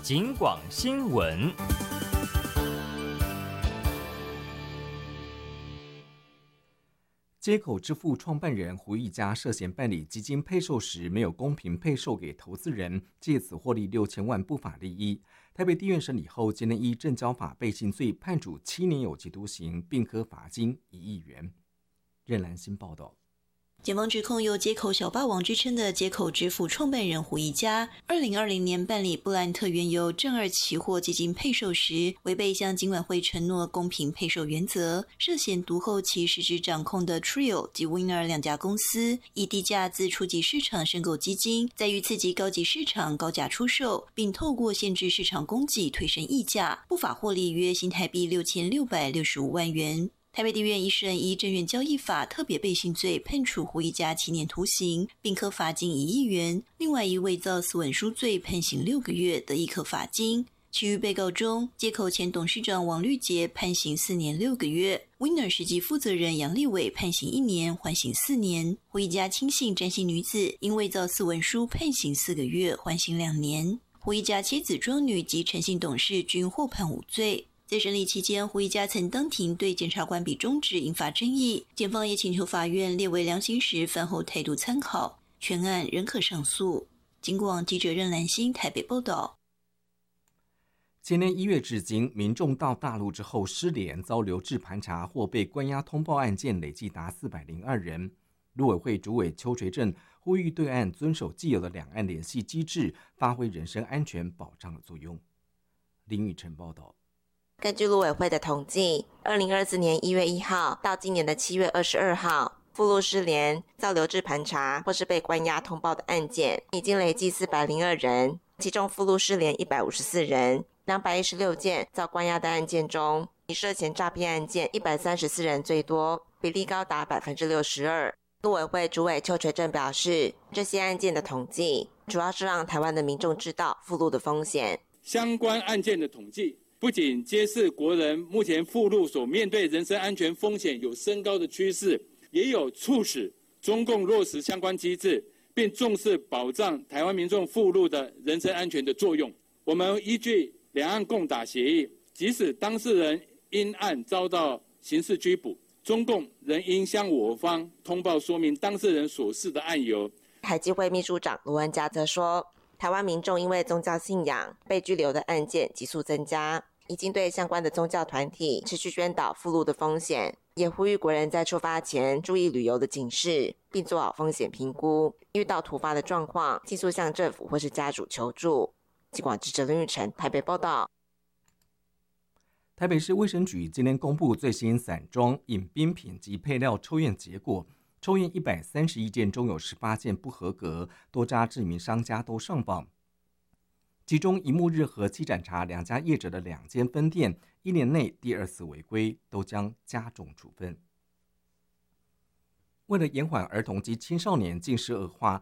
警广新闻。街口支付创办人胡一家涉嫌办理基金配售时没有公平配售给投资人，借此获利6000万不法利益。台北地院审理后，今天依证交法背信罪判处7年有期徒刑，并科罚金1亿元。任兰新报道。 检方指控有街口小霸王之称的街口支付创办人胡一家，2020年办理布兰特原油正二期货基金配售时，违背向金管会承诺公平配售原则，涉嫌独后其实质掌控的 Trio 及 Winner 两家公司，以低价自初级市场申购基金，再于次级高级市场高价出售，并透过限制市场供给推升溢价，不法获利约新台币6665万元。台北地院一审依证券交易法特别背信罪判处胡一家7年徒刑，并科罚金1亿元。另外一伪造私文书罪判刑6个月，得一科罚金。其余被告中，街口前董事长王绿杰判刑4年6个月 ，Winner 实际负责人杨立伟判刑1年，缓刑4年。胡一家亲信詹姓女子因伪造私文书判刑4个月，缓刑2年。胡一家妻子庄女及陈姓董事均获判无罪。在审理期间，胡一家曾当庭对检察官笔中指引发争议，检方也请求法院列为量刑时饭后态度参考，全案仍可上诉。警广记者任兰心台北报道。 今年1月至今，民众到大陆之后失联、遭留置盘查或被关押通报案件累计达402人。陆委会主委邱垂正呼吁对岸遵守既有的两岸联系机制，发挥人身安全保障的作用。林宇晨报道。 根据陆委会的统计，2024年1月1号到今年的7月22号，赴陆失联、遭留置盘查或是被关押通报的案件已经累计402人，其中赴陆失联154人，216件遭关押的案件中，以涉嫌诈骗案件134人最多，比例高达62%。陆委会主委邱垂正表示，这些案件的统计主要是让台湾的民众知道赴陆的风险。 相关案件的统计不仅揭示国人目前赴陆所面对人身安全风险有升高的趋势，也有促使中共落实相关机制，并重视保障台湾民众赴陆的人身安全的作用。我们依据两岸共打协议，即使当事人因案遭到刑事拘捕，中共仍应向我方通报说明当事人所示的案由。 海基会秘书长卢文嘉则说，台湾民众因为宗教信仰被拘留的案件急速增加，已经对相关的宗教团体持续宣导赴陆的风险，也呼吁国人在出发前注意旅游的警示，并做好风险评估，遇到突发的状况尽速向政府或是家属求助。警广记者林玉成台北报道。 台北市卫生局今天公布最新散装饮冰品及配料抽验结果，抽验131件中有18件不合格，多家知名商家都上榜。其中一木日和七盏茶两家业者的2间分店，1年内第2次违规，都将加重处分。为了延缓儿童及青少年近视恶化，